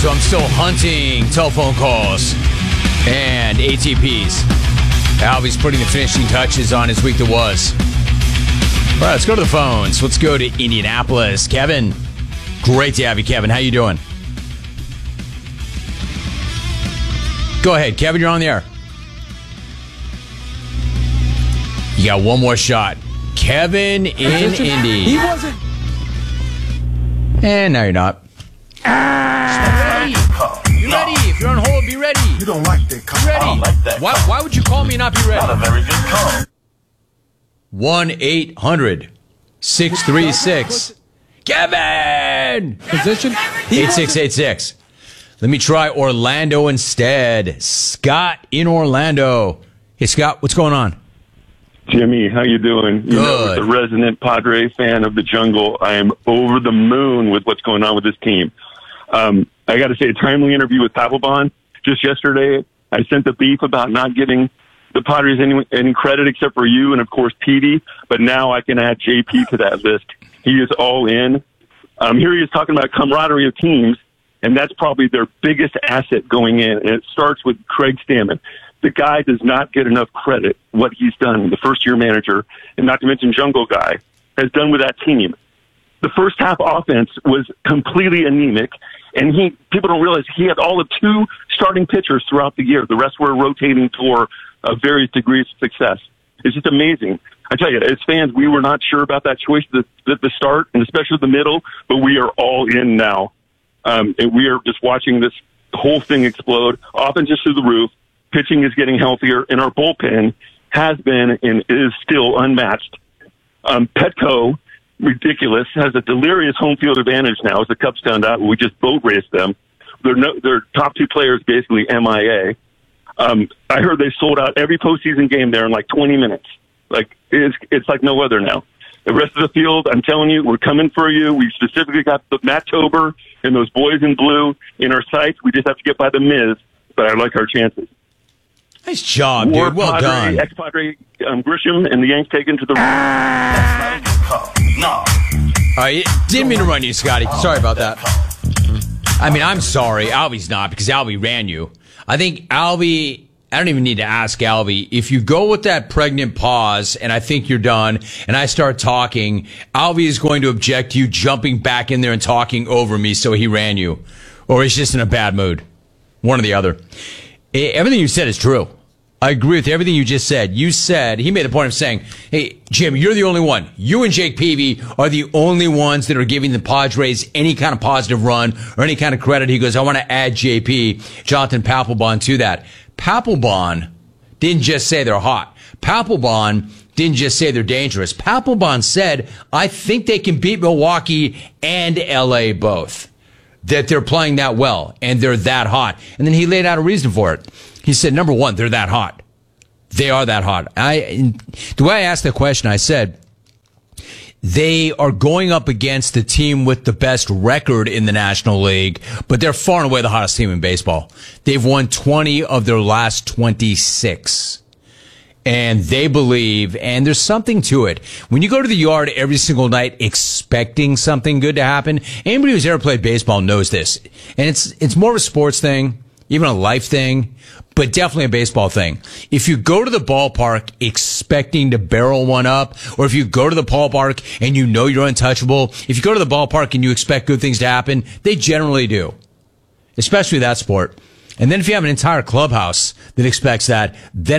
so I'm still hunting telephone calls and ATPs. Albie's putting the finishing touches on his week that was. All right, let's go to the phones. Let's go to Indianapolis. Kevin, great to have you, Kevin. How you doing? Go ahead, Kevin, you're on the air. You got one more shot. Kevin in Indy. He wasn't. And now you're not. Ready. Be ready. If you're on hold, be ready. You don't like that call. Be ready. I don't like that call. Why would you call me and not be ready? Not a very good call. 1-800-636. Kevin! Position. 8686. Let me try Orlando instead. Scott in Orlando. Hey, Scott, what's going on? Jimmy, how you doing? You know, as a resident Padre fan of the jungle, I am over the moon with what's going on with this team. I got to say, a timely interview with Papelbon just yesterday. I sent the beef about not giving the Padres any credit except for you and, of course, Petey. But now I can add JP to that list. He is all in. Here he is talking about camaraderie of teams, and that's probably their biggest asset going in. And it starts with Craig Stammen. The guy does not get enough credit, what he's done, the first-year manager, and not to mention Jungle Guy, has done with that team. The first half offense was completely anemic, and people don't realize he had all of 2 starting pitchers throughout the year. The rest were rotating for various degrees of success. It's just amazing. I tell you, as fans, we were not sure about that choice at the start, and especially the middle, but we are all in now. And we are just watching this whole thing explode. Offense is through the roof. Pitching is getting healthier, and our bullpen has been and is still unmatched. Petco, ridiculous, has a delirious home field advantage now as the Cubs found out. We just boat raced them. Their top 2 players basically MIA. I heard they sold out every postseason game there in like 20 minutes. Like it's like no other now. The rest of the field, I'm telling you, we're coming for you. We specifically got the Matt Tober and those boys in blue in our sights. We just have to get by the Miz, but I like our chances. Nice job, dude. Well done. Ex-Padre Grisham and the Yanks taken to the... No. I didn't mean to run you, Scotty. Sorry about that. I mean, I'm sorry. Albie's not, because Albie ran you. I think Albie... I don't even need to ask Albie. If you go with that pregnant pause, and I think you're done, and I start talking, Albie is going to object to you jumping back in there and talking over me, so he ran you. Or he's just in a bad mood. One or the other. Everything you said is true. I agree with everything you just said. You said, he made the point of saying, hey, Jim, you're the only one. You and Jake Peavy are the only ones that are giving the Padres any kind of positive run or any kind of credit. He goes, I want to add JP, Jonathan Papelbon, to that. Papelbon didn't just say they're hot. Papelbon didn't just say they're dangerous. Papelbon said, I think they can beat Milwaukee and LA both. That they're playing that well and they're that hot. And then he laid out a reason for it. He said, number one, they're that hot. They are that hot. The way I asked the question, I said, they are going up against the team with the best record in the National League, but they're far and away the hottest team in baseball. They've won 20 of their last 26. And they believe, and there's something to it. When you go to the yard every single night expecting something good to happen, anybody who's ever played baseball knows this. And it's more of a sports thing, even a life thing, but definitely a baseball thing. If you go to the ballpark expecting to barrel one up, or if you go to the ballpark and you know you're untouchable, if you go to the ballpark and you expect good things to happen, they generally do. Especially that sport. And then if you have an entire clubhouse that expects that, then